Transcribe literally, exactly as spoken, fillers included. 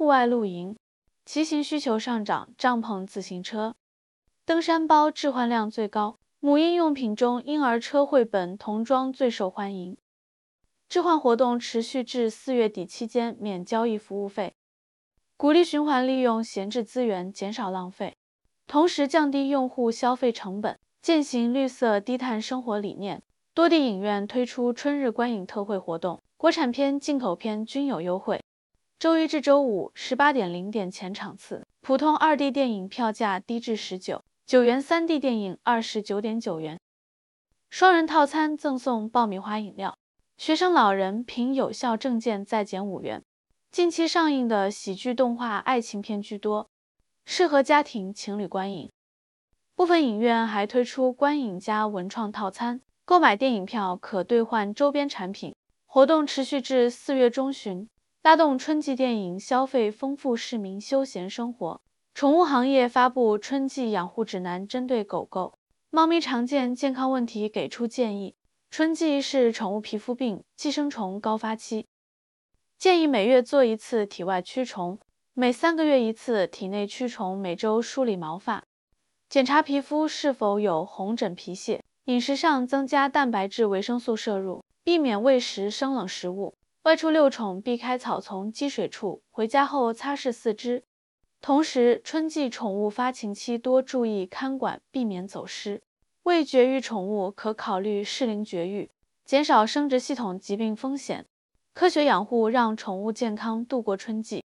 外露营，骑行需求上涨，帐篷、自行车、登山包置换量最高。母婴用品中，婴儿车绘本童装最受欢迎。置换活动持续至四月底期间，免交易服务费，鼓励循环利用闲置资源，减少浪费，同时降低用户消费成本，践行绿色低碳生活理念。多地影院推出春日观影特惠活动，国产片、进口片均有优惠。周一至周五十八点零点前场次，普通 二 D 电影票价低至十九元， 三 D 电影二十九点九元。双人套餐赠送爆米花饮料，学生老人凭有效证件再减五元。近期上映的喜剧动画爱情片居多，适合家庭情侣观影。部分影院还推出观影加文创套餐，购买电影票可兑换周边产品，活动持续至四月中旬，拉动春季电影消费，丰富市民休闲生活。宠物行业发布春季养护指南，针对狗狗、猫咪常见健康问题给出建议。春季是宠物皮肤病、寄生虫高发期，建议每月做一次体外驱虫，每三个月一次体内驱虫，每周梳理毛发，检查皮肤是否有红疹皮屑。饮食上增加蛋白质、维生素摄入，避免喂食生冷食物。外出遛宠避开草丛、积水处，回家后擦拭四肢。同时，春季宠物发情期多注意看管，避免走失。未绝育宠物可考虑适龄绝育，减少生殖系统疾病风险。科学养护让宠物健康度过春季。